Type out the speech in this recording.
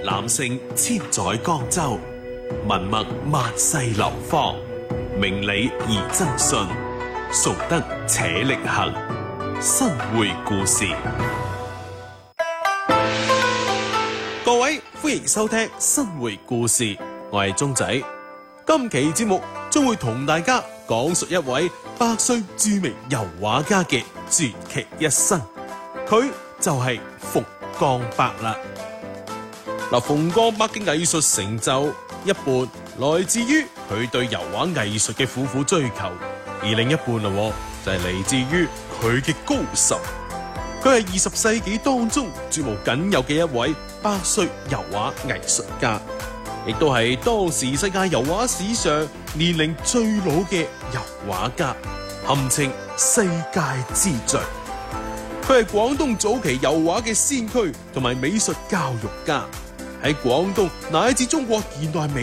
男性千載江州，文墨萬世流芳，明理而爭信，崇德且力行。新會故事，各位歡迎收聽新會故事，我係鐘仔。今期節目將會同大家講述一位百歲著名油畫家嘅傳奇一生，佢就係馮光伯啦。馮光伯嘅藝術成就一半來自於佢對油畫藝術嘅苦苦追求，而另一半就係嚟自於佢嘅高手。佢係20世紀當中絕無僅有嘅一位百歲油畫藝術家，亦都係當時世界油畫史上年齡最老嘅油畫家，堪稱世界之最。佢係廣東早期油畫嘅先驅同埋美術教育家，喺廣東乃至中國現代美